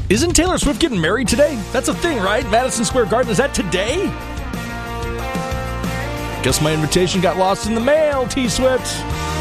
Isn't Taylor Swift getting married today? That's a thing, right? Madison Square Garden, is that today? Guess my invitation got lost in the mail, T-Swift.